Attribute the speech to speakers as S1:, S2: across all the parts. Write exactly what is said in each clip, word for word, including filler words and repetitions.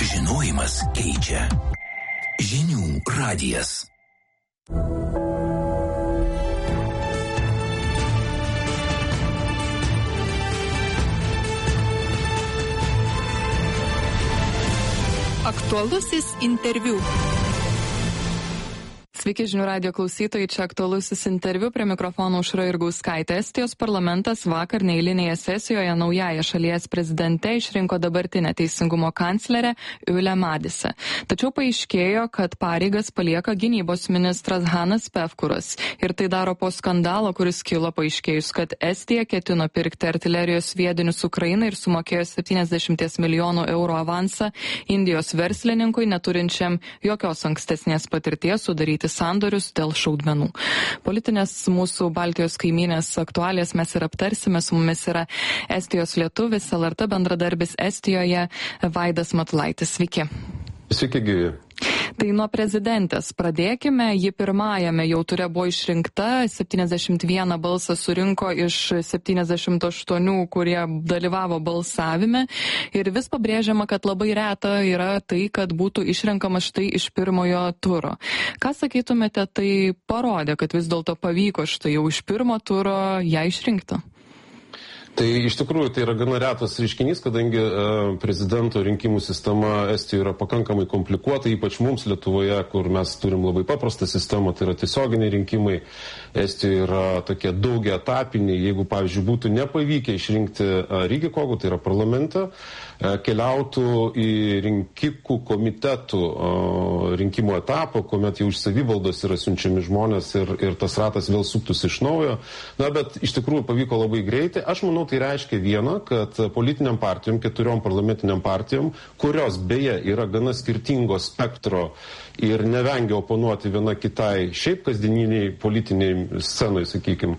S1: Žinojimas keičia. Žinių radijas.
S2: Aktualusis interviu. Sveiki žinių radijo klausytojai, čia aktualusis interviu, prie mikrofono Aušra Jurgauskaitė. Estijos parlamentas vakar neeilinėje sesijoje naująją šalies prezidente išrinko dabartinę teisingumo kanclerę Yle Madise. Tačiau paaiškėjo, kad pareigas palieka gynybos ministras Hannas Pevkuras. Ir tai daro po skandalo, kuris kilo paaiškėjus, kad Estija ketino pirkti artilerijos sviedinius Ukrainai ir sumokėjo septyniasdešimt milijonų eurų avansą Indijos verslininkui, neturinčiam jokios ankstesnės patirties sudaryti sandorius dėl šaudmenų. Politinės mūsų Baltijos kaimynės aktualijas mes ir aptarsime. Su mumis yra Estijos lietuvis, L R T bendradarbis Estijoje Vaidas Matulaitis. Sveiki.
S3: Sveiki, gyvi.
S2: Tai nuo prezidentės pradėkime. Ji pirmajame jau ture buvo išrinkta, septyniasdešimt vieną balsą surinko iš septyniasdešimt aštuonių, kurie dalyvavo balsavime. Ir vis pabrėžiama, kad labai reta yra tai, kad būtų išrenkamas štai iš pirmojo turo. Ką sakytumėte, tai parodė, kad vis dėlto pavyko štai jau iš pirmo turo ją išrinkti?
S3: Tai iš tikrųjų tai yra gana retas reiškinys, kadangi e, prezidento rinkimų sistema Estijoje yra pakankamai komplikuota, ypač mums Lietuvoje, kur mes turim labai paprastą sistemą, tai yra tiesioginiai rinkimai. Estijoje yra tokie daugia etapiniai. Jeigu, pavyzdžiui, būtų nepavykę išrinkti Riigikogu, tai yra parlamentą, e, keliautų į rinkikų komitetų e, rinkimų etapą, kuomet jau iš savivaldos yra siunčiami žmonės ir, ir tas ratas vėl suktųsi iš naujo. Na, bet iš tikrųjų pavyko labai greitai. Aš manau, tai reiškia vieną, kad politiniam partijom, keturiom parlamentiniam partijom, kurios beje yra gana skirtingo spektro ir nevengia oponuoti viena kitai šiaip kasdieniniai politiniai scenai, sakykime,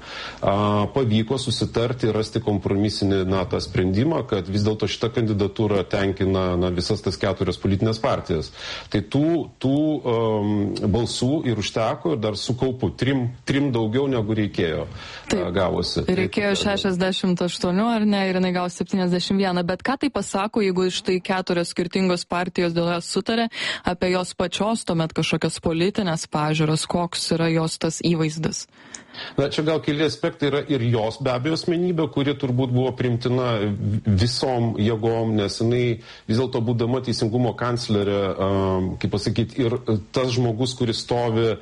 S3: pavyko susitarti ir rasti kompromisinį na, tą sprendimą, kad vis dėlto šita kandidatūra tenkina na, visas tas keturias politinės partijas. Tai tų, tų um, balsų ir užteko ir dar su kaupu trim, trim daugiau negu reikėjo. Taip, gavosi.
S2: Reikėjo šešiasdešimt aštuonių ar ne, ir jinai gavo septyniasdešimt vieną. Bet ką tai pasako, jeigu štai keturios skirtingos partijos dėl jos sutarė, apie jos pačios tuomet kažkokios politinės pažiūros, koks yra jos tas įvaizdis?
S3: Na, čia gal keli aspektai yra ir jos be abejo asmenybė, kuri turbūt buvo primtina visom jėgom, nes jinai vis dėlto būdama teisingumo kanclerė, kaip pasakyti, ir tas žmogus, kuris stovi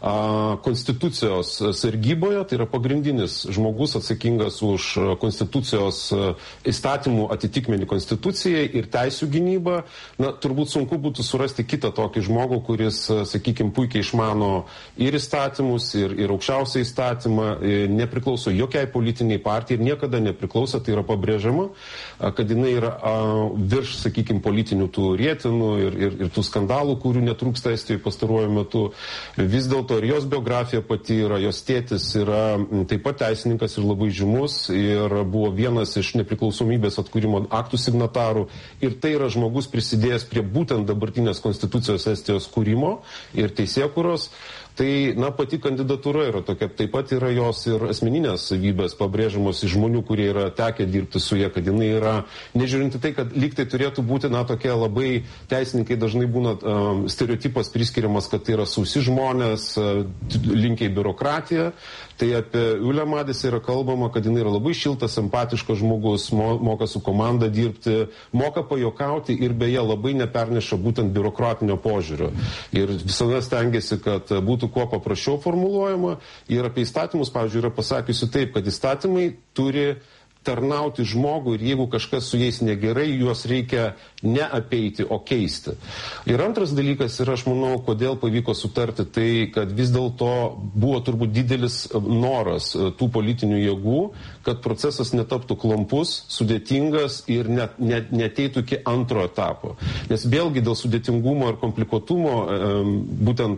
S3: konstitucijos sargyboje, tai yra pagrindinis žmogus atsakingas už konstitucijos įstatymų atitikmenį konstitucijai ir teisų gynybą. Na, turbūt sunku būtų surasti kitą tokį žmogų, kuris, sakykime, puikiai išmano ir įstatymus, ir, ir aukščiausią įstatymą, nepriklauso jokiai politiniai partijai ir niekada nepriklauso, tai yra pabrėžiama, kad jinai yra virš, sakykime, politinių tų rietinų ir, ir, ir tų skandalų, kurių netrūksta Estijoje pastaruoju metu. Vis dėlto ir jos biografija pati yra, jos tėtis yra taip pat teisininkas ir labai žymus ir buvo vienas iš nepriklausomybės atkūrimo aktų signatarų ir tai yra žmogus prisidėjęs prie būtent dabartinės konstitucijos Estijos kūrimo ir teisėkūros. Tai, na, pati kandidatūra yra tokia, taip pat yra jos ir asmeninės savybės pabrėžiamos iš žmonių, kurie yra tekę dirbti su jie, kad jinai yra, nežiūrinti tai, kad lyg tai turėtų būti, na, tokie labai teisininkai dažnai būna um, stereotipas priskiriamas, kad tai yra sausi žmonės, uh, linkę į biurokratiją. Tai apie Yle Madisę yra kalbama, kad jinai yra labai šiltas, empatiškas žmogus, mo, moka su komanda dirbti, moka pajokauti ir beje labai neperneša būtent biurokratinio požiūrio. Ir visada stengiasi, kad būtų kuo paprasčiau formuluojama ir apie įstatymus, pavyzdžiui, yra pasakiusi taip, kad įstatymai turi tarnauti žmogui ir jeigu kažkas su jais negerai, juos reikia neapeiti, o keisti. Ir antras dalykas yra, aš manau, kodėl pavyko sutarti, tai kad vis dėlto buvo turbūt didelis noras tų politinių jėgų, kad procesas netaptų klampus, sudėtingas ir net, net, neteitų iki antro etapo. Nes vėlgi dėl sudėtingumo ir komplikuotumo būtent